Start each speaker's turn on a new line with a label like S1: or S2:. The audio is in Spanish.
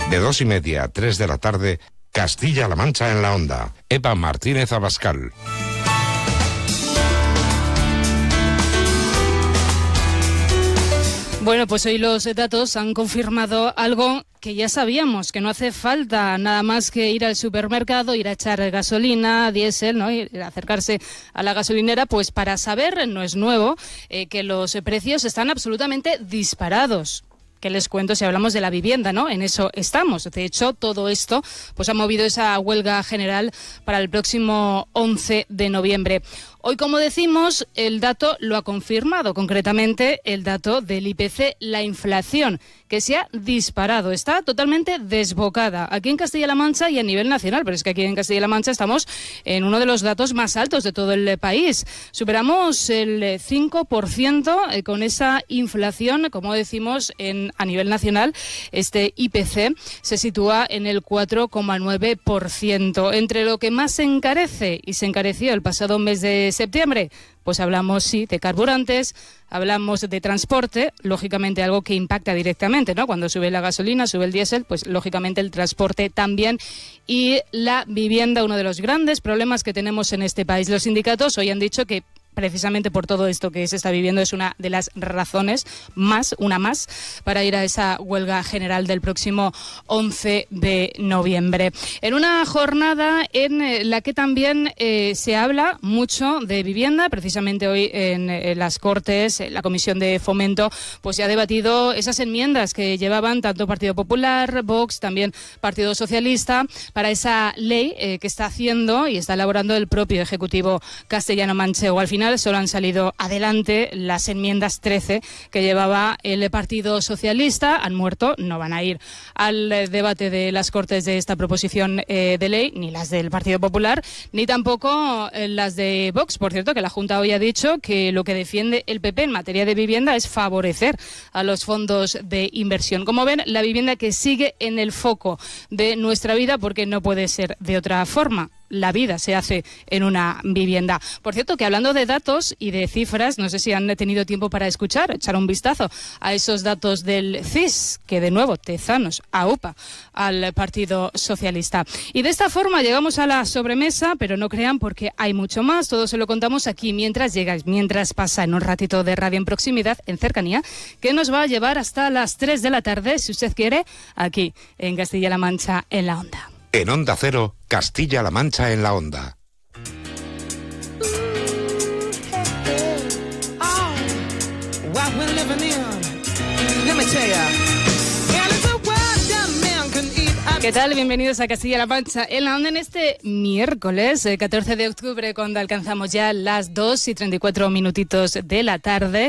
S1: De 2:30 a 3 de la tarde, Castilla-La Mancha en la Onda. Eva Martínez Abascal.
S2: Bueno, pues hoy los datos han confirmado algo que ya sabíamos, que no hace falta nada más que ir al supermercado, ir a echar gasolina, diésel, ¿no? Y acercarse a la gasolinera, pues para saber, no es nuevo, que los precios están absolutamente disparados. ¿Qué les cuento si hablamos de la vivienda, no? En eso estamos. De hecho, todo esto pues ha movido esa huelga general para el próximo 11 de noviembre. Hoy, como decimos, el dato lo ha confirmado, concretamente el dato del IPC, la inflación, que se ha disparado, está totalmente desbocada aquí en Castilla-La Mancha y a nivel nacional, pero es que aquí en Castilla-La Mancha estamos en uno de los datos más altos de todo el país. Superamos el 5% con esa inflación, como decimos, a nivel nacional. Este IPC se sitúa en el 4,9%. Entre lo que más se encarece y se encareció el pasado mes de septiembre, pues hablamos, sí, de carburantes, hablamos de transporte, lógicamente algo que impacta directamente, ¿no? Cuando sube la gasolina, sube el diésel, pues lógicamente el transporte también. Y la vivienda, uno de los grandes problemas que tenemos en este país. Los sindicatos hoy han dicho que precisamente por todo esto que se está viviendo es una de las razones una más, para ir a esa huelga general del próximo 11 de noviembre. En una jornada en la que también se habla mucho de vivienda, precisamente hoy en las Cortes, la Comisión de Fomento, pues se ha debatido esas enmiendas que llevaban tanto Partido Popular, Vox, también Partido Socialista, para esa ley que está haciendo y está elaborando el propio Ejecutivo castellano-manchego. Al final solo han salido adelante las enmiendas 13 que llevaba el Partido Socialista. Han muerto, no van a ir al debate de las Cortes de esta proposición de ley, ni las del Partido Popular, ni tampoco las de Vox. Por cierto, que la Junta hoy ha dicho que lo que defiende el PP en materia de vivienda es favorecer a los fondos de inversión. Como ven, la vivienda que sigue en el foco de nuestra vida, porque no puede ser de otra forma. La vida se hace en una vivienda. Por cierto, que hablando de datos y de cifras, no sé si han tenido tiempo para echar un vistazo a esos datos del CIS, que de nuevo, tezanos, aupa al Partido Socialista. Y de esta forma llegamos a la sobremesa, pero no crean, porque hay mucho más. Todo se lo contamos aquí mientras pasa en un ratito de radio en proximidad, en cercanía, que nos va a llevar hasta las 3 de la tarde, si usted quiere, aquí en Castilla-La Mancha en la Onda.
S1: En Onda Cero, Castilla-La Mancha en la Onda.
S2: ¿Qué tal? Bienvenidos a Castilla-La Mancha en la Onda en este miércoles 14 de octubre, cuando alcanzamos ya las 2:34 de la tarde.